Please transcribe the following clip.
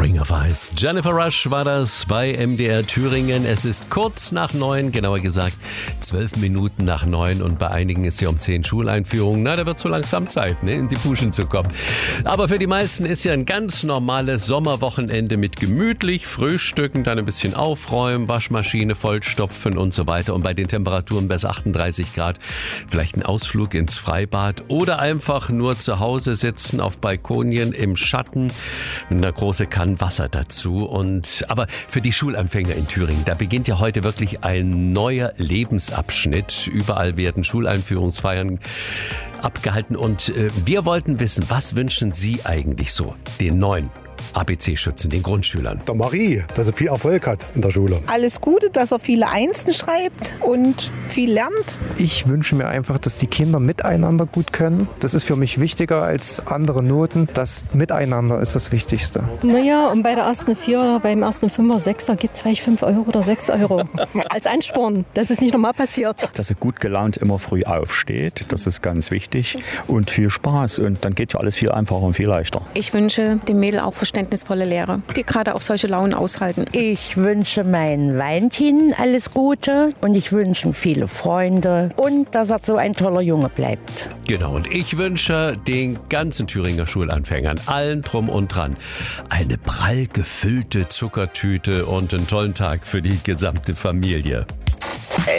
Ring of Ice. Jennifer Rush war das bei MDR Thüringen. Es ist kurz nach 9, genauer gesagt 12 Minuten nach 9 und bei einigen ist ja um 10 Schuleinführung. Na, da wird so langsam Zeit, in die Puschen zu kommen. Aber für die meisten ist ja ein ganz normales Sommerwochenende mit gemütlich Frühstücken, dann ein bisschen aufräumen, Waschmaschine vollstopfen und so weiter. Und bei den Temperaturen bis 38 Grad vielleicht ein Ausflug ins Freibad oder einfach nur zu Hause sitzen auf Balkonien im Schatten mit einer großen Kanne Wasser dazu. Aber für die Schulanfänger in Thüringen, da beginnt ja heute wirklich ein neuer Lebensabschnitt. Überall werden Schuleinführungsfeiern abgehalten und wir wollten wissen, was wünschen Sie eigentlich so den neuen ABC-Schützen, den Grundschülern? Der Marie, dass er viel Erfolg hat in der Schule. Alles Gute, dass er viele Einsen schreibt und viel lernt. Ich wünsche mir einfach, dass die Kinder miteinander gut können. Das ist für mich wichtiger als andere Noten. Das Miteinander ist das Wichtigste. Naja, und bei der ersten Vierer, beim ersten Fünfer, Sechser gibt es vielleicht 5 Euro oder 6 Euro als Ansporn. Das ist nicht normal passiert. Dass er gut gelaunt immer früh aufsteht, das ist ganz wichtig. Und viel Spaß. Und dann geht ja alles viel einfacher und viel leichter. Ich wünsche dem Mädel auch verständnisvolle Lehrer, die gerade auch solche Launen aushalten. Ich wünsche meinen Valentin alles Gute und ich wünsche ihm viele Freunde und dass er so ein toller Junge bleibt. Genau, und ich wünsche den ganzen Thüringer Schulanfängern, allen drum und dran, eine prall gefüllte Zuckertüte und einen tollen Tag für die gesamte Familie.